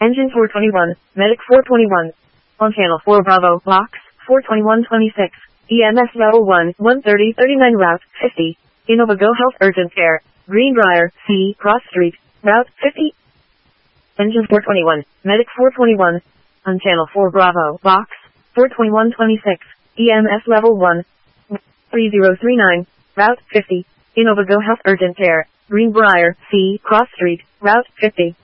Engine 421, Medic 421. On channel 4 Bravo, box 42126. EMS level 1, 13039 route 50. Innova Go Health Urgent Care. Greenbrier, C, Cross Street, route 50. Engine 421, Medic 421. On channel 4 Bravo, box 42126. EMS level 1, 3039, route 50. Innova Go Health Urgent Care. Greenbrier, C, Cross Street, route 50.